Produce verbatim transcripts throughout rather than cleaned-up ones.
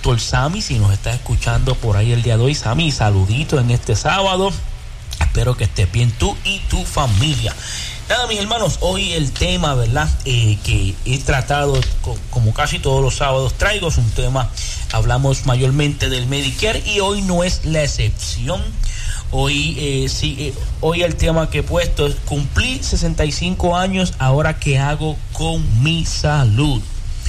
doctor Sammy, si nos estás escuchando por ahí el día de hoy. Sammy, saludito en este sábado. Espero que estés bien tú y tu familia. Nada, mis hermanos, hoy el tema, ¿verdad? Eh, que he tratado, co- como casi todos los sábados, traigo es un tema, hablamos mayormente del Medicare y hoy no es la excepción. Hoy, eh, sí, eh, hoy el tema que he puesto es: cumplí sesenta y cinco años, ahora qué hago con mi salud.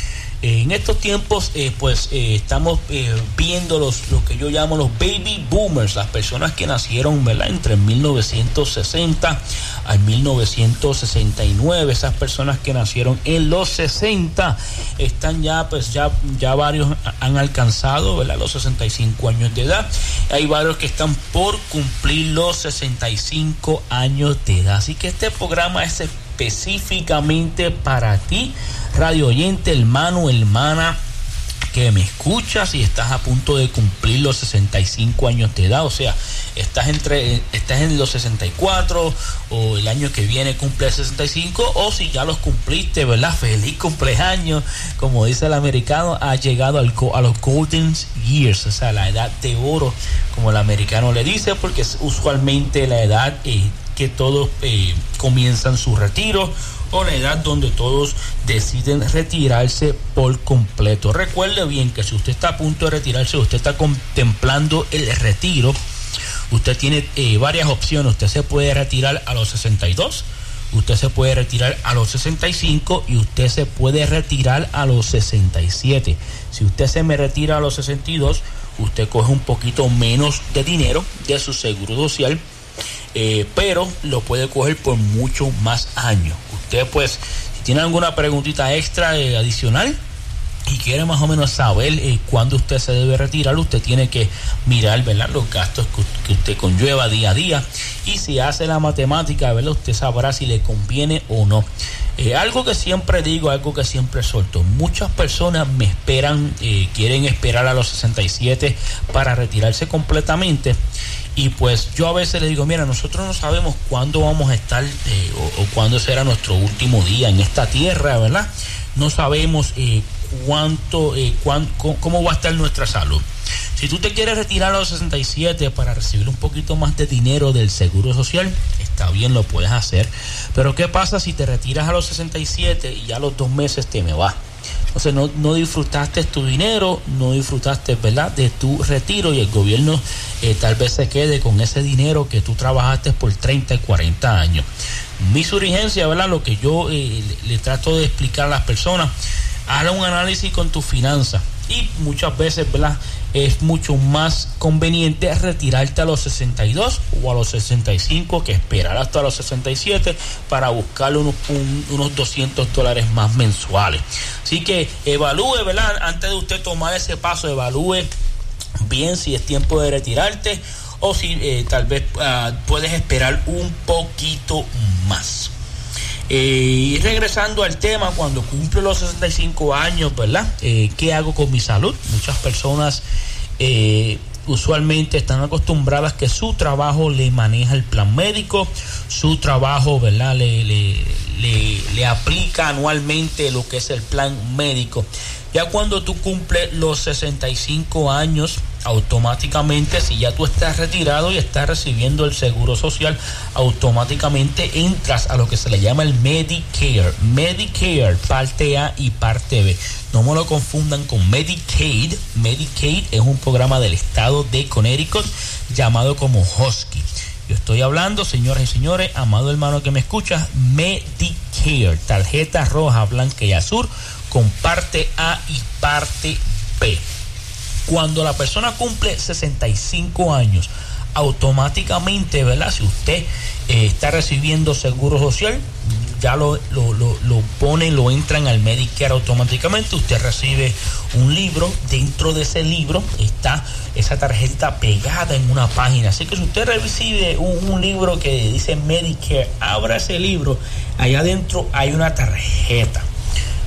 Eh, en estos tiempos, eh, pues eh, estamos eh, viendo los, lo que yo llamo los baby boomers, las personas que nacieron, ¿verdad?, entre mil novecientos sesenta al mil novecientos sesenta y nueve. Esas personas que nacieron en los sesenta están ya, pues ya, ya varios han alcanzado, ¿verdad?, los sesenta y cinco años de edad. Hay varios que están por cumplir los sesenta y cinco años de edad. Así que este programa es específicamente para ti, radio oyente, hermano, hermana, que me escuchas y estás a punto de cumplir los sesenta y cinco años de edad. O sea, estás entre estás en los sesenta y cuatro, o el año que viene cumple sesenta y cinco, o si ya los cumpliste, ¿verdad? Feliz cumpleaños. Como dice el americano, ha llegado al, a los golden years, o sea, la edad de oro, como el americano le dice, porque es usualmente la edad eh, que todos eh, comienzan su retiro, o la edad donde todos deciden retirarse por completo. Recuerde bien que si usted está a punto de retirarse, usted está contemplando el retiro, usted tiene eh, varias opciones. Usted se puede retirar a los sesenta y dos, usted se puede retirar a los sesenta y cinco y usted se puede retirar a los sesenta y siete. Si usted se me retira a los sesenta y dos, usted coge un poquito menos de dinero de su seguro social, eh, pero lo puede coger por mucho más años. Usted, pues, si tiene alguna preguntita extra eh, adicional y quiere más o menos saber eh, cuándo usted se debe retirar, usted tiene que mirar, ¿verdad?, los gastos que, que usted conlleva día a día, y si hace la matemática, ¿verdad?, usted sabrá si le conviene o no. Eh, algo que siempre digo, algo que siempre suelto: muchas personas me esperan, eh, quieren esperar a los sesenta y siete para retirarse completamente. Y pues yo a veces le digo: mira, nosotros no sabemos cuándo vamos a estar eh, o, o cuándo será nuestro último día en esta tierra, ¿verdad? No sabemos eh, cuánto, eh, cuán, cómo va a estar nuestra salud. Si tú te quieres retirar a los sesenta y siete para recibir un poquito más de dinero del seguro social, está bien, lo puedes hacer. Pero ¿qué pasa si te retiras a los sesenta y siete y ya a los dos meses te me vas? Entonces no, no disfrutaste tu dinero, no disfrutaste, ¿verdad?, de tu retiro, y el gobierno eh, tal vez se quede con ese dinero que tú trabajaste por treinta y cuarenta años. Mi sugerencia, ¿verdad?, lo que yo eh, le, le trato de explicar a las personas: haga un análisis con tus finanzas, y muchas veces, ¿verdad?, es mucho más conveniente retirarte a los sesenta y dos o a los sesenta y cinco que esperar hasta los sesenta y siete para buscar unos, un, unos doscientos dólares más mensuales. Así que evalúe, ¿verdad?, antes de usted tomar ese paso, evalúe bien si es tiempo de retirarte, o si eh, tal vez uh, puedes esperar un poquito más. Eh, y regresando al tema, cuando cumplo los sesenta y cinco años, ¿verdad? Eh, ¿Qué hago con mi salud? Muchas personas eh, usualmente están acostumbradas que su trabajo le maneja el plan médico, su trabajo, ¿verdad?, le, le, le, le aplica anualmente lo que es el plan médico. Ya cuando tú cumples los sesenta y cinco años, automáticamente, si ya tú estás retirado y estás recibiendo el seguro social, automáticamente entras a lo que se le llama el Medicare. Medicare, parte A y parte B. No me lo confundan con Medicaid. Medicaid es un programa del estado de Connecticut llamado como Husky. Yo estoy hablando, señoras y señores, amado hermano que me escuchas, Medicare, tarjeta roja, blanca y azul, con parte A y parte B. Cuando la persona cumple sesenta y cinco años, automáticamente, ¿verdad?, si usted eh, está recibiendo seguro social, ya lo, lo, lo, lo ponen, lo entran al Medicare automáticamente. Usted recibe un libro, dentro de ese libro está esa tarjeta pegada en una página. Así que si usted recibe un, un libro que dice Medicare, abra ese libro, allá adentro hay una tarjeta.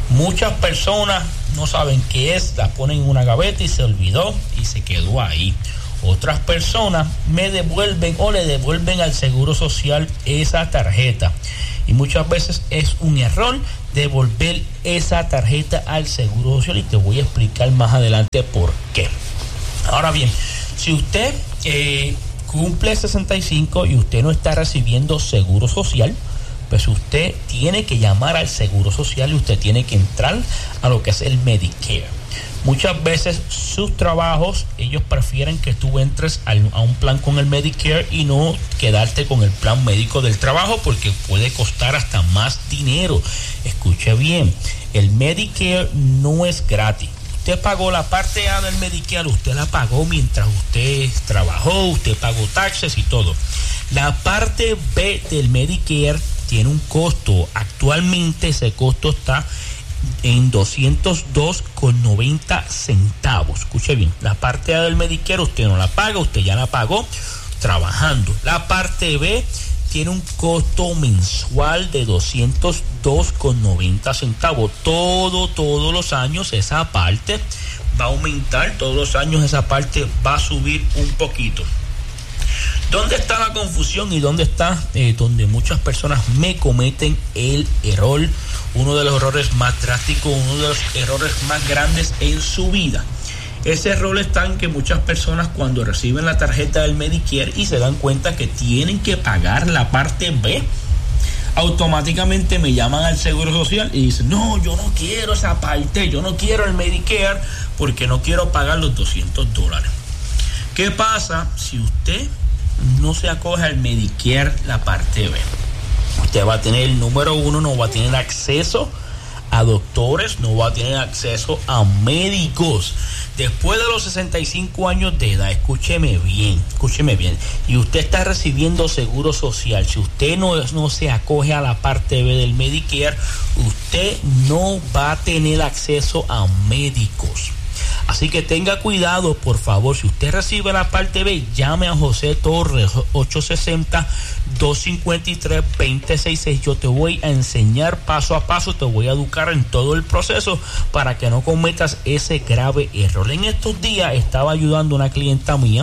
Muchas personas no saben qué es, la ponen en una gaveta y se olvidó y se quedó ahí. Otras personas me devuelven o le devuelven al Seguro Social esa tarjeta. Y muchas veces es un error devolver esa tarjeta al Seguro Social y te voy a explicar más adelante por qué. Ahora bien, si usted eh, cumple sesenta y cinco y usted no está recibiendo Seguro Social, pues usted tiene que llamar al Seguro Social y usted tiene que entrar a lo que es el Medicare. Muchas veces sus trabajos, ellos prefieren que tú entres a un plan con el Medicare y no quedarte con el plan médico del trabajo porque puede costar hasta más dinero. Escuche bien, el Medicare no es gratis. Usted pagó la parte A del Medicare, usted la pagó mientras usted trabajó, usted pagó taxes y todo. La parte B del Medicare tiene un costo. Actualmente ese costo está en doscientos dos con noventa centavos. Escuche bien, la parte A del Medicare usted no la paga, usted ya la pagó trabajando. La parte B tiene un costo mensual de doscientos dos con noventa centavos. Todo, todos los años esa parte va a aumentar, todos los años esa parte va a subir un poquito. ¿Dónde está la confusión y dónde está eh, donde muchas personas me cometen el error? Uno de los errores más drásticos, uno de los errores más grandes en su vida. Ese error está en que muchas personas cuando reciben la tarjeta del Medicare y se dan cuenta que tienen que pagar la parte B, automáticamente me llaman al Seguro Social y dicen, no, yo no quiero esa parte, yo no quiero el Medicare porque no quiero pagar los doscientos dólares. ¿Qué pasa si usted no se acoge al Medicare la parte B? Usted va a tener, el número uno, no va a tener acceso a doctores, no va a tener acceso a médicos. Después de los sesenta y cinco años de edad, escúcheme bien, escúcheme bien, y usted está recibiendo Seguro Social, si usted no, no se acoge a la parte B del Medicare, usted no va a tener acceso a médicos. Así que tenga cuidado, por favor. Si usted recibe la parte B, llame a José Torres, ocho seis cero, dos cinco tres, dos cero seis seis. Yo te voy a enseñar paso a paso, te voy a educar en todo el proceso para que no cometas ese grave error. En estos días estaba ayudando a una clienta mía.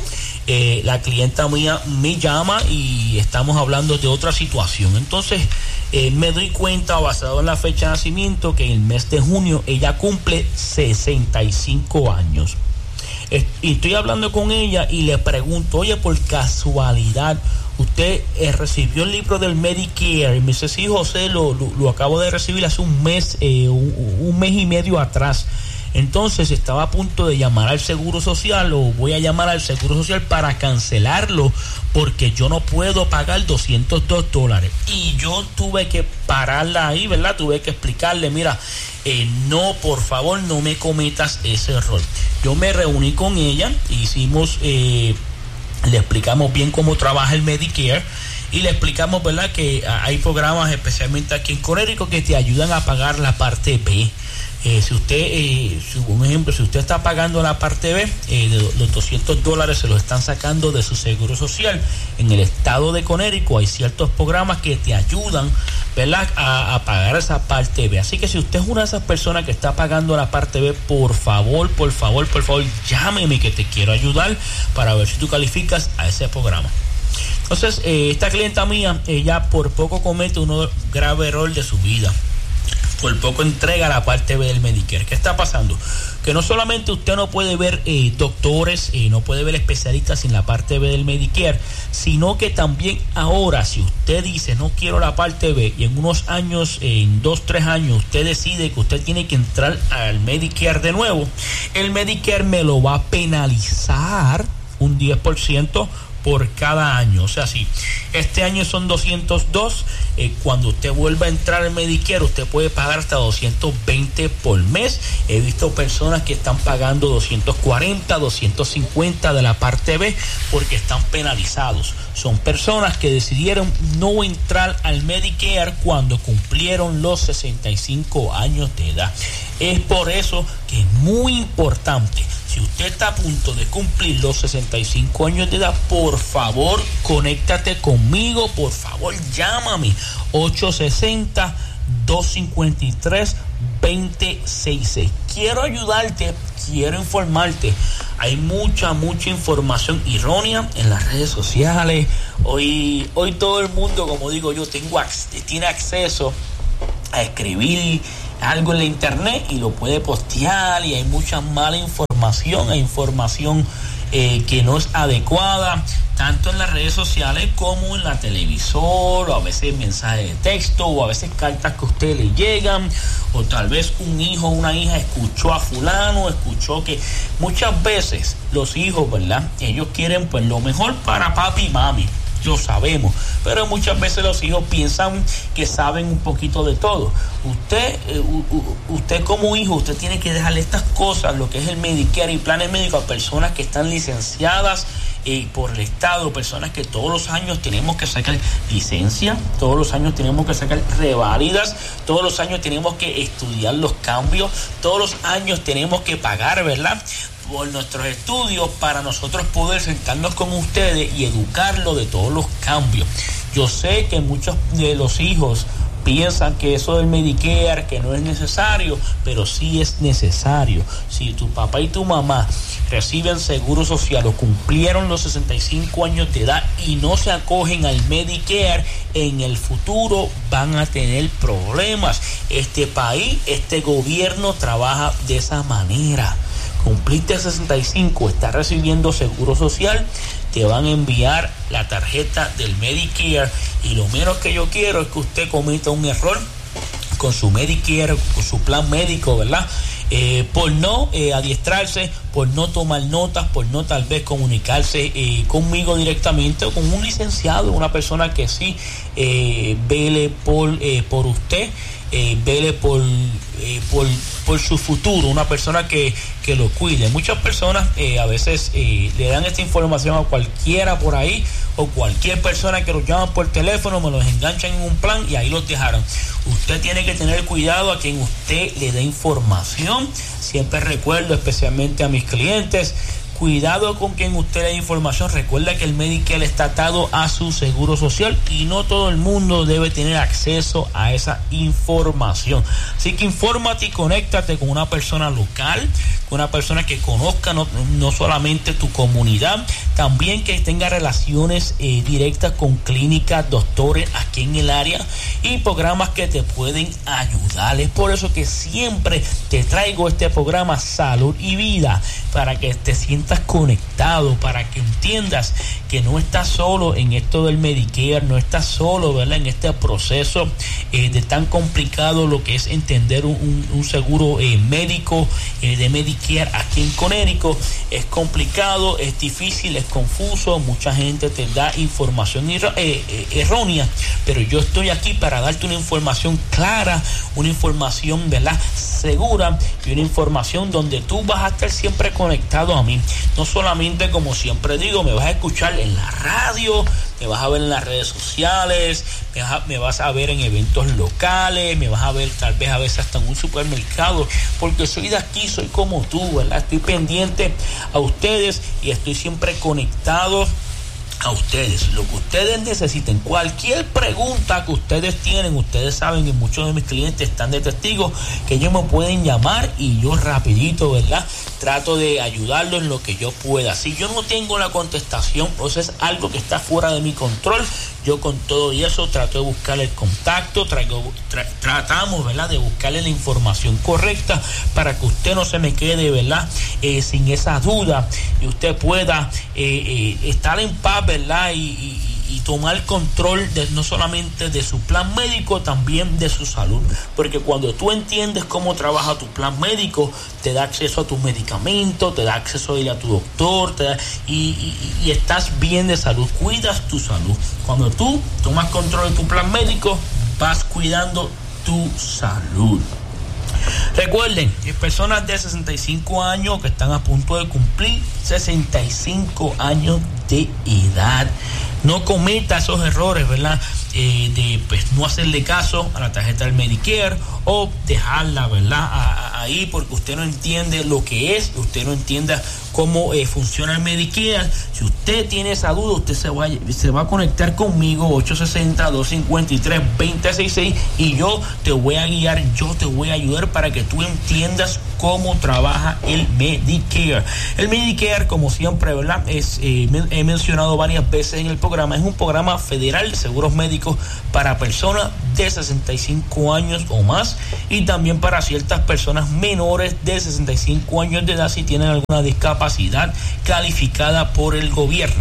Eh, la clienta mía me llama y estamos hablando de otra situación. Entonces eh, me doy cuenta, basado en la fecha de nacimiento, que en el mes de junio ella cumple sesenta y cinco años. Eh, y estoy hablando con ella y le pregunto, oye, por casualidad, ¿usted eh, recibió el libro del Medicare? Y me dice, sí, José, lo, lo, lo acabo de recibir hace un mes, eh, un, un mes y medio atrás. Entonces estaba a punto de llamar al Seguro Social, o voy a llamar al Seguro Social para cancelarlo porque yo no puedo pagar doscientos dos dólares. Y yo tuve que pararla ahí, ¿verdad? Tuve que explicarle, mira, eh, no, por favor, no me cometas ese error. Yo me reuní con ella, hicimos, eh, le explicamos bien cómo trabaja el Medicare y le explicamos, ¿verdad?, que hay programas especialmente aquí en Connecticut que te ayudan a pagar la parte B. Eh, si usted, eh, un ejemplo, si usted está pagando la parte B, eh, de los doscientos dólares se los están sacando de su Seguro Social. En el estado de Connecticut hay ciertos programas que te ayudan, ¿verdad?, a, a pagar esa parte B. Así que si usted es una de esas personas que está pagando la parte B, por favor, por favor, por favor, llámeme que te quiero ayudar para ver si tú calificas a ese programa. Entonces, eh, esta clienta mía, ella por poco comete un grave error de su vida. Por poco entrega la parte B del Medicare. ¿Qué está pasando? Que no solamente usted no puede ver eh, doctores, eh, no puede ver especialistas en la parte B del Medicare, sino que también ahora, si usted dice no quiero la parte B y en unos años, eh, en dos, tres años, usted decide que usted tiene que entrar al Medicare de nuevo, el Medicare me lo va a penalizar un diez por ciento por cada año. O sea, si este año son doscientos dos, eh, cuando usted vuelva a entrar al Medicare, usted puede pagar hasta doscientos veinte por mes. He visto personas que están pagando doscientos cuarenta, doscientos cincuenta de la parte B porque están penalizados. Son personas que decidieron no entrar al Medicare cuando cumplieron los sesenta y cinco años de edad. Es por eso que es muy importante, si usted está a punto de cumplir los sesenta y cinco años de edad, por favor, conéctate conmigo, por favor, llámame ocho seis cero, dos cinco tres, veinte sesenta y seis. Quiero ayudarte, quiero informarte. Hay mucha, mucha información errónea en las redes sociales. Hoy, hoy todo el mundo, como digo yo, tengo, tiene acceso a escribir algo en la internet y lo puede postear, y hay mucha mala información, hay información eh, que no es adecuada, tanto en las redes sociales como en la televisor, o a veces mensajes de texto, o a veces cartas que a usted le llegan, o tal vez un hijo o una hija escuchó a fulano, escuchó que muchas veces los hijos, ¿verdad? Ellos quieren pues lo mejor para papi y mami. Lo sabemos, pero muchas veces los hijos piensan que saben un poquito de todo. Usted, eh, usted como hijo, usted tiene que dejarle estas cosas, lo que es el Medicare y planes médicos, a personas que están licenciadas eh, por el Estado, personas que todos los años tenemos que sacar licencia, todos los años tenemos que sacar reválidas, todos los años tenemos que estudiar los cambios, todos los años tenemos que pagar, ¿verdad?, por nuestros estudios, para nosotros poder sentarnos con ustedes y educarlos de todos los cambios. Yo sé que muchos de los hijos piensan que eso del Medicare, que no es necesario, pero sí es necesario. Si tu papá y tu mamá reciben seguro social o cumplieron los sesenta y cinco años de edad y no se acogen al Medicare, en el futuro van a tener problemas. Este país, este gobierno trabaja de esa manera. Cumpliste sesenta y cinco, estás recibiendo seguro social, te van a enviar la tarjeta del Medicare, y lo menos que yo quiero es que usted cometa un error con su Medicare, con su plan médico, ¿verdad? Eh, por no eh, adiestrarse, por no tomar notas, por no tal vez comunicarse eh, conmigo directamente, o con un licenciado, una persona que sí eh, vele por, eh, por usted, eh, vele por, eh, por, por su futuro, una persona que, que lo cuide. Muchas personas eh, a veces eh, le dan esta información a cualquiera por ahí, o cualquier persona que los llaman por teléfono, me los enganchan en un plan y ahí los dejaron. Usted tiene que tener cuidado a quien usted le dé información. Siempre recuerdo, especialmente a mis clientes, cuidado con quien usted le dé información. Recuerda que el Medicare está atado a su seguro social y no todo el mundo debe tener acceso a esa información. Así que infórmate y conéctate con una persona local, con una persona que conozca no, no solamente tu comunidad, también que tenga relaciones eh, directas con clínicas, doctores aquí en el área, y programas que te pueden ayudar. Es por eso que siempre te traigo este programa Salud y Vida, para que te sientas conectado, para que entiendas que no estás solo en esto del Medicare, no estás solo, ¿verdad?, en este proceso eh, de tan complicado lo que es entender un, un, un seguro eh, médico eh, de Medicare aquí en Connecticut. Es complicado, es difícil, es confuso, mucha gente te da información erro- eh, eh, errónea, pero yo estoy aquí para darte una información clara, una información, ¿verdad?, segura, y una información donde tú vas a estar siempre conectado a mí. No solamente, como siempre digo, me vas a escuchar en la radio, me vas a ver en las redes sociales, me vas, a, me vas a ver en eventos locales, me vas a ver tal vez a veces hasta en un supermercado, porque soy de aquí, soy como tú, ¿verdad? Estoy pendiente a ustedes y estoy siempre conectado a ustedes, lo que ustedes necesiten, cualquier pregunta que ustedes tienen. Ustedes saben que muchos de mis clientes están de testigos que ellos me pueden llamar y yo rapidito, ¿verdad?, trato de ayudarlos en lo que yo pueda. Si yo no tengo la contestación, o sea, es algo que está fuera de mi control, yo con todo y eso trato de buscar el contacto, traigo, tra- tratamos, ¿verdad?, de buscarle la información correcta para que usted no se me quede, ¿verdad?, eh, sin esa duda, y usted pueda eh, eh, estar en paz, ¿verdad?, y, y, y tomar control de, no solamente de su plan médico, también de su salud, porque cuando tú entiendes cómo trabaja tu plan médico, te da acceso a tus medicamentos, te da acceso a ir a tu doctor, te da, y, y, y estás bien de salud, cuidas tu salud. Cuando tú tomas control de tu plan médico, vas cuidando tu salud. Recuerden que personas de sesenta y cinco años que están a punto de cumplir sesenta y cinco años de edad, no cometa esos errores, ¿verdad?, eh, de pues no hacerle caso a la tarjeta del Medicare, o dejarla, ¿verdad?, a, a, ahí porque usted no entiende lo que es, usted no entienda cómo eh, funciona el Medicare. Si usted tiene esa duda, usted se va, se va a conectar conmigo, ocho seis cero, dos cinco tres, dos cero seis seis, y yo te voy a guiar, yo te voy a ayudar para que tú entiendas cómo trabaja el Medicare. El Medicare, como siempre, ¿verdad? Es, eh, he mencionado varias veces en el programa, es un programa federal de seguros médicos para personas de sesenta y cinco años o más, y también para ciertas personas menores de sesenta y cinco años de edad si tienen alguna discapacidad calificada por el gobierno.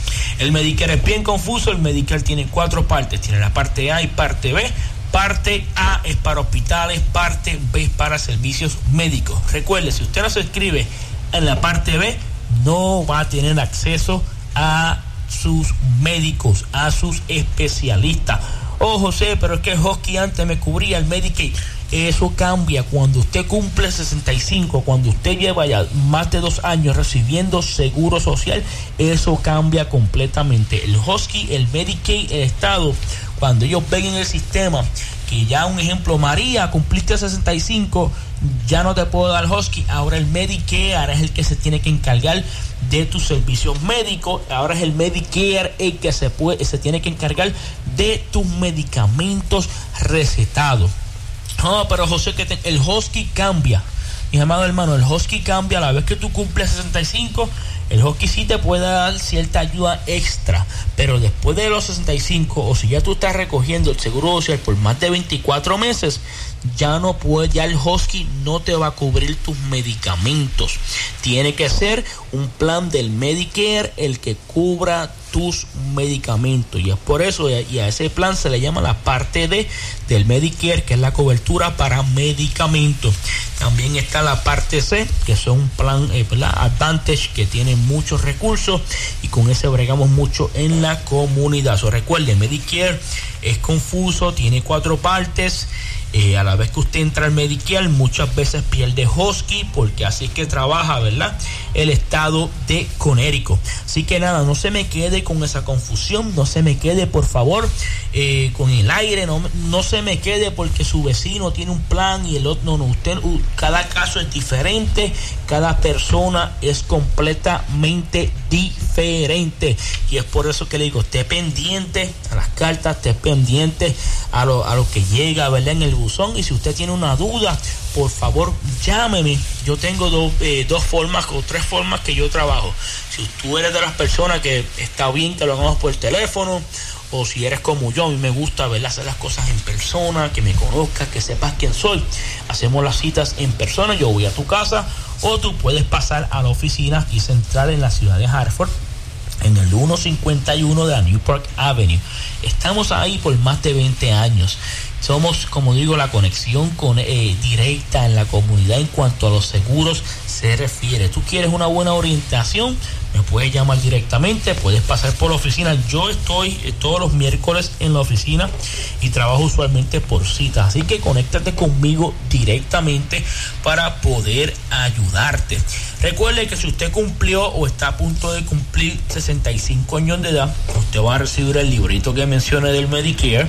El Medicare es bien confuso. El Medicare tiene cuatro partes, tiene la parte A y parte B. Parte A es para hospitales, parte B es para servicios médicos. Recuerde, si usted no se inscribe en la parte B, no va a tener acceso a sus médicos, a sus especialistas. Oh, José, pero es que el Husky antes me cubría el Medicaid. Eso cambia cuando usted cumple sesenta y cinco, cuando usted lleva ya más de dos años recibiendo seguro social. Eso cambia completamente. El Husky, el Medicaid, el Estado, cuando ellos ven en el sistema que ya, un ejemplo, María, cumpliste sesenta y cinco, ya no te puedo dar Husky. Ahora el Medicare es el que se tiene que encargar de tus servicios médicos. Ahora es el Medicare el que se puede, se tiene que encargar de tus medicamentos recetados. No, pero José, que te, el Husky cambia. Mi amado hermano, el Husky cambia a la vez que tú cumples sesenta y cinco. El Husky sí te puede dar cierta ayuda extra, pero después de los sesenta y cinco, o si ya tú estás recogiendo el seguro social por más de veinticuatro meses, ya no puede, ya el Husky no te va a cubrir tus medicamentos. Tiene que ser un plan del Medicare el que cubra tus medicamentos, y es por eso, y a ese plan se le llama la parte D del Medicare, que es la cobertura para medicamentos. También está la parte C, que es un plan eh, Advantage, que tiene muchos recursos, y con ese bregamos mucho en la comunidad. So, recuerde, Medicare es confuso, tiene cuatro partes. Eh, a la vez que usted entra al Medicare, muchas veces pierde Husky, porque así es que trabaja, ¿verdad?, el estado de Connecticut. Así que nada, no se me quede con esa confusión, no se me quede, por favor, eh, con el aire, no, no se me quede porque su vecino tiene un plan y el otro no, no, usted, uh, cada caso es diferente, cada persona es completamente diferente, y es por eso que le digo, esté pendiente a las cartas, esté pendiente a lo, a lo que llega, ¿verdad?, en el buzón. Y si usted tiene una duda, por favor, llámeme. Yo tengo dos, eh, dos formas o tres formas que yo trabajo. Si tú eres de las personas que está bien que lo hagamos por teléfono, o si eres como yo, a mí me gusta, ¿verdad?, hacer las cosas en persona, que me conozcas, que sepas quién soy. Hacemos las citas en persona, yo voy a tu casa, o tú puedes pasar a la oficina aquí central en la ciudad de Hartford, en el ciento cincuenta y uno de la Newport Avenue. Estamos ahí por más de veinte años. Somos, como digo, la conexión con, eh, directa en la comunidad en cuanto a los seguros se refiere. Tú quieres una buena orientación, me puedes llamar directamente, puedes pasar por la oficina. Yo estoy eh, todos los miércoles en la oficina y trabajo usualmente por citas, así que conéctate conmigo directamente para poder ayudarte. Recuerde que si usted cumplió o está a punto de cumplir sesenta y cinco años de edad, usted va a recibir el librito que mencioné del Medicare,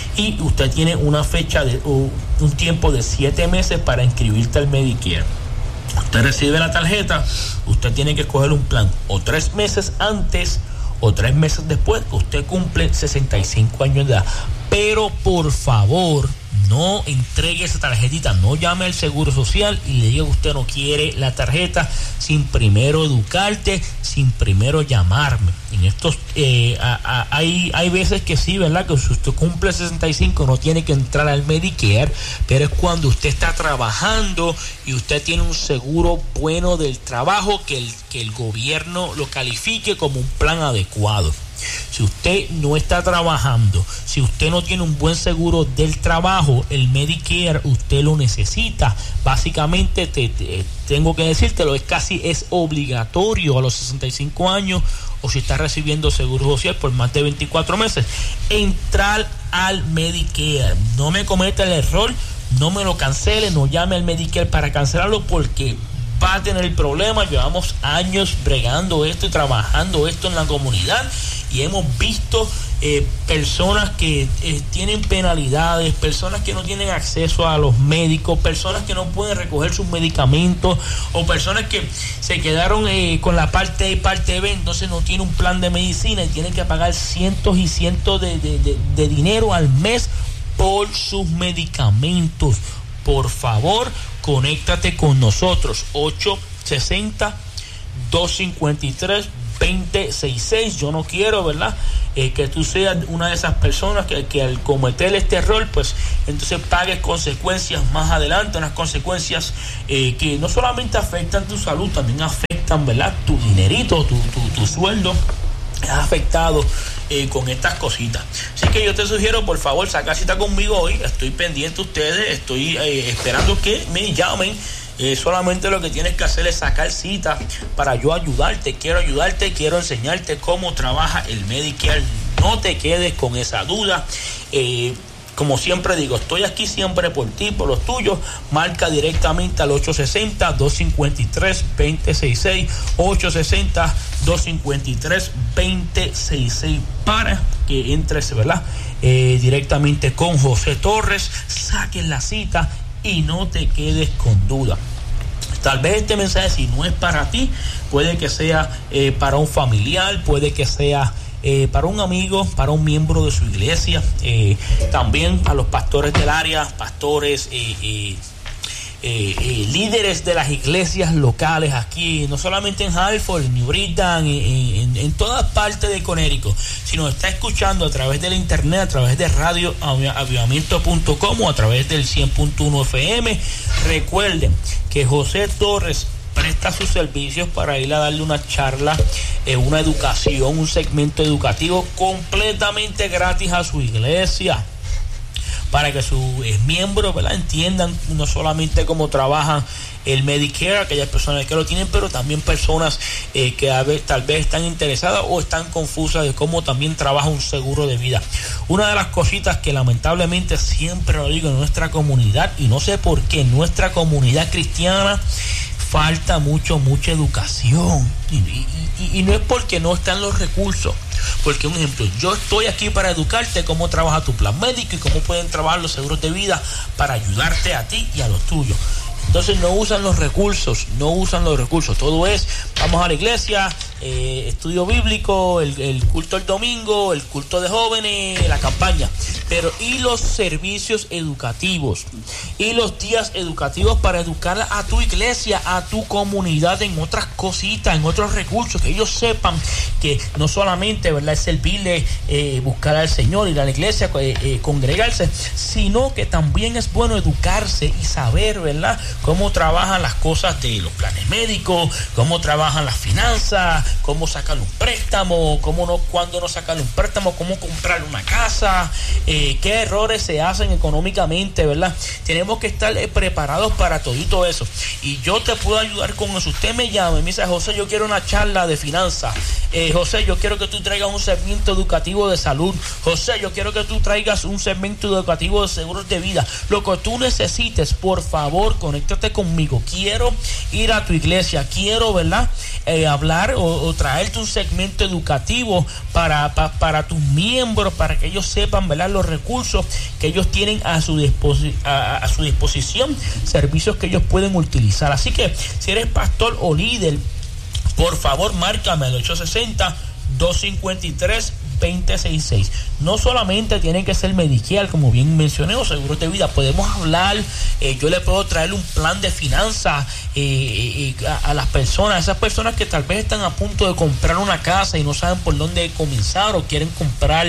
y usted tiene una fecha de uh, un tiempo de siete meses para inscribirte al Medicare. Usted recibe la tarjeta, usted tiene que escoger un plan o tres meses antes o tres meses después que usted cumple sesenta y cinco años de edad. Pero por favor, no entregue esa tarjetita, no llame al Seguro Social y le diga que usted no quiere la tarjeta sin primero educarte, sin primero llamarme. En estos eh, a, a, hay, hay veces que sí, ¿verdad?, que si usted cumple sesenta y cinco no tiene que entrar al Medicare, pero es cuando usted está trabajando y usted tiene un seguro bueno del trabajo, que el, que el gobierno lo califique como un plan adecuado. Si usted no está trabajando, si usted no tiene un buen seguro del trabajo, el Medicare usted lo necesita. Básicamente, te, te, tengo que decírtelo, es casi es obligatorio a los sesenta y cinco años, o si está recibiendo seguro social por más de veinticuatro meses, entrar al Medicare. No me cometa el error, no me lo cancele, no llame al Medicare para cancelarlo, porque va a tener problemas. Llevamos años bregando esto y trabajando esto en la comunidad, y hemos visto eh, personas que eh, tienen penalidades, personas que no tienen acceso a los médicos, personas que no pueden recoger sus medicamentos, o personas que se quedaron eh, con la parte A y parte B, entonces no tienen un plan de medicina y tienen que pagar cientos y cientos de, de, de, de dinero al mes por sus medicamentos. Por favor, conéctate con nosotros, ocho sesenta, dos cincuenta y tres, veinte sesenta y seis. Yo no quiero, ¿verdad?, eh, que tú seas una de esas personas que, que al cometer este error, pues entonces pagues consecuencias más adelante, unas consecuencias eh, que no solamente afectan tu salud, también afectan, ¿verdad?, tu dinerito, tu, tu, tu sueldo es afectado eh, con estas cositas. Así que yo te sugiero, por favor, saca cita conmigo hoy. Estoy pendiente de ustedes, estoy eh, esperando que me llamen. Eh, solamente lo que tienes que hacer es sacar cita para yo ayudarte. Quiero ayudarte, quiero enseñarte cómo trabaja el Medicare. No te quedes con esa duda. Eh, Como siempre digo, estoy aquí siempre por ti, por los tuyos. Marca directamente al ocho sesenta, dos cincuenta y tres, veinte sesenta y seis, ocho sesenta, dos cincuenta y tres, veinte sesenta y seis, para que entres, ¿verdad?, Eh, directamente con José Torres. Saquen la cita y no te quedes con duda. Tal vez este mensaje, si no es para ti, puede que sea eh, para un familiar, puede que sea Eh, para un amigo, para un miembro de su iglesia, eh, también a los pastores del área, pastores, eh, eh, eh, eh, líderes de las iglesias locales aquí, no solamente en Hartford, en New Britain, en, en, en todas partes de Connecticut. Si nos está escuchando a través de la internet, a través de radio avivamiento punto com o a través del cien punto uno F M, recuerden que José Torres presta sus servicios para ir a darle una charla, eh, una educación, un segmento educativo completamente gratis a su iglesia, para que sus eh, miembros, ¿verdad?, entiendan no solamente cómo trabaja el Medicare, aquellas personas que lo tienen, pero también personas eh, que a ver, tal vez están interesadas o están confusas de cómo también trabaja un seguro de vida. Una de las cositas que lamentablemente siempre lo digo en nuestra comunidad, y no sé por qué, en nuestra comunidad cristiana falta mucho, mucha educación. Y, y, y, y no es porque no están los recursos. Porque, un ejemplo, yo estoy aquí para educarte cómo trabaja tu plan médico y cómo pueden trabajar los seguros de vida para ayudarte a ti y a los tuyos. Entonces no usan los recursos, no usan los recursos. Todo es, vamos a la iglesia, eh, estudio bíblico, el, el culto el domingo, el culto de jóvenes, la campaña. Pero y los servicios educativos, y los días educativos para educar a tu iglesia, a tu comunidad en otras cositas, en otros recursos, que ellos sepan que no solamente, ¿verdad?, es servirle, eh, buscar al Señor, ir a la iglesia, eh, eh, congregarse, sino que también es bueno educarse y saber, ¿verdad?, cómo trabajan las cosas de los planes médicos, cómo trabajan las finanzas, cómo sacar un préstamo, cómo no, cuándo no sacar un préstamo, cómo comprar una casa, eh, qué errores se hacen económicamente, ¿verdad? Tenemos que estar eh, preparados para todito eso. Y yo te puedo ayudar con eso. Usted me llama y me dice: José, yo quiero una charla de finanzas. Eh, José, yo quiero que tú traigas un segmento educativo de salud. José, yo quiero que tú traigas un segmento educativo de seguros de vida. Lo que tú necesites, por favor, conéctate conmigo. Quiero ir a tu iglesia, quiero, ¿verdad?, eh, hablar o, o traerte un segmento educativo para, para, para tus miembros, para que ellos sepan, ¿verdad?, los recursos que ellos tienen a su, disposi- a, a su disposición, servicios que ellos pueden utilizar. Así que si eres pastor o líder, por favor, márcame al ocho sesenta, dos cincuenta y tres, veinte sesenta y seis. No solamente tiene que ser Medicare, como bien mencioné, o seguros de vida. Podemos hablar, eh, yo le puedo traer un plan de finanzas eh, eh, a, a las personas, esas personas que tal vez están a punto de comprar una casa y no saben por dónde comenzar, o quieren comprar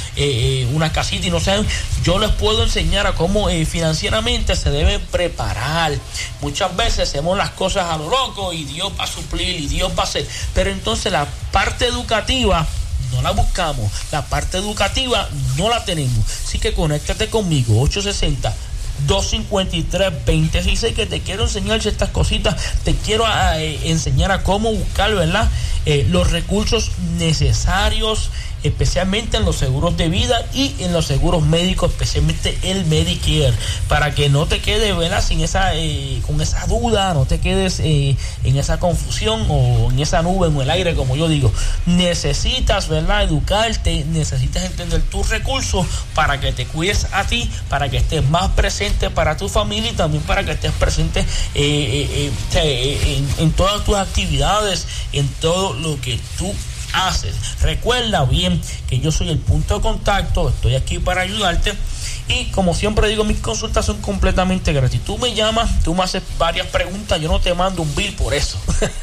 eh, una casita y no saben. Yo les puedo enseñar a cómo eh, financieramente se deben preparar. Muchas veces hacemos las cosas a lo loco y Dios va a suplir y Dios va a hacer, pero entonces la parte educativa no la buscamos, la parte educativa no la tenemos. Así que conéctate conmigo, ocho sesenta, dos cincuenta y tres, veinte sesenta y seis, que te quiero enseñar estas cositas. Te quiero eh, enseñar a cómo buscar, ¿verdad?, eh, los recursos necesarios, especialmente en los seguros de vida y en los seguros médicos, especialmente el Medicare, para que no te quedes, ¿verdad?, sin esa, eh, con esa duda, no te quedes eh, en esa confusión o en esa nube en el aire, como yo digo. Necesitas, ¿verdad?, educarte, necesitas entender tus recursos para que te cuides a ti, para que estés más presente para tu familia y también para que estés presente eh, eh, eh, en, en todas tus actividades, en todo lo que tú haces. Recuerda bien que yo soy el punto de contacto, estoy aquí para ayudarte y como siempre digo, mis consultas son completamente gratis. Tú me llamas, tú me haces varias preguntas, yo no te mando un bill por eso.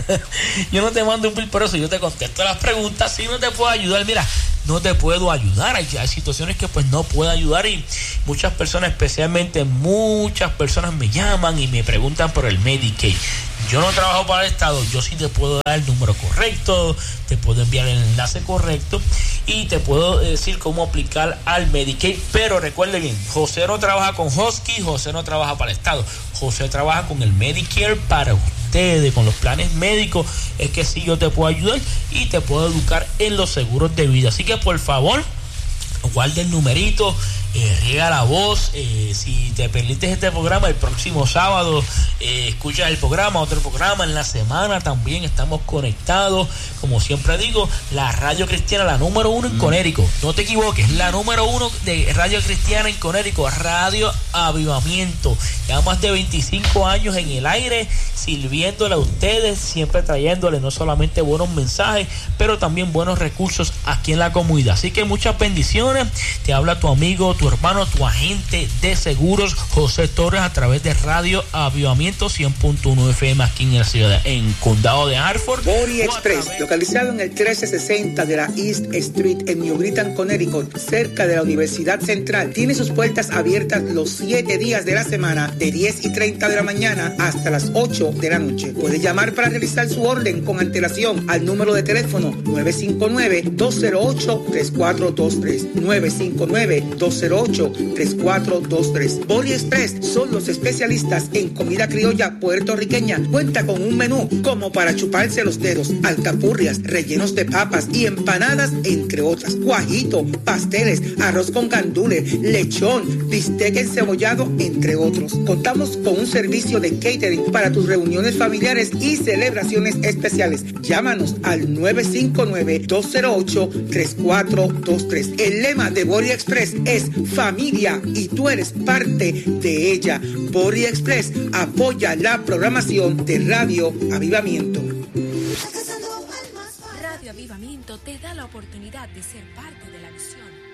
Yo no te mando un bill por eso, yo te contesto las preguntas. Si no te puedo ayudar, mira, no te puedo ayudar, hay, hay situaciones que pues no puedo ayudar y muchas personas, especialmente muchas personas me llaman y me preguntan por el Medicaid. Yo no trabajo para el Estado, yo sí te puedo dar el número correcto, te puedo enviar el enlace correcto y te puedo decir cómo aplicar al Medicaid, pero recuerde bien, José no trabaja con Husky, José no trabaja para el Estado, José trabaja con el Medicare para ustedes, con los planes médicos. Es que sí, yo te puedo ayudar y te puedo educar en los seguros de vida, así que por favor, guarda el numerito, eh, riega la voz. Eh, si te perdiste este programa, el próximo sábado eh, escuchas el programa, otro programa en la semana, también estamos conectados. Como siempre digo, la radio cristiana, la número uno en mm. Conérico, no te equivoques, la número uno de radio cristiana en Conérico, Radio Avivamiento, ya más de veinticinco años en el aire, sirviéndole a ustedes, siempre trayéndole no solamente buenos mensajes, pero también buenos recursos aquí en la comunidad. Así que muchas bendiciones. Te habla tu amigo, tu hermano, tu agente de seguros, José Torres, a través de Radio Avivamiento cien punto uno F M aquí en la ciudad, en Condado de Hartford. Bori Express, localizado en el trece sesenta de la East Street en New Britain, Connecticut, cerca de la Universidad Central, tiene sus puertas abiertas los siete días de la semana, de diez y treinta de la mañana hasta las ocho de la noche. Puede llamar para realizar su orden con antelación al número de teléfono nueve cinco nueve, dos cero ocho, tres cuatro dos tres, nueve cinco nueve, dos cero ocho, tres cuatro dos tres. Bori Express son los especialistas en comida criolla puertorriqueña. Cuenta con un menú como para chuparse los dedos, alcapurrias, rellenos de papas y empanadas, entre otras, guajito, pasteles, arroz con gandules, lechón, bistec encebollado, entre otros. Contamos con un servicio de catering para tus reuniones familiares y celebraciones especiales. Llámanos al nueve cinco nueve, dos cero ocho, tres cuatro dos tres. El lema de Bori Express es familia y tú eres parte de ella. Bori Express apoya la programación de Radio Avivamiento. Radio Avivamiento te da la oportunidad de ser parte de la visión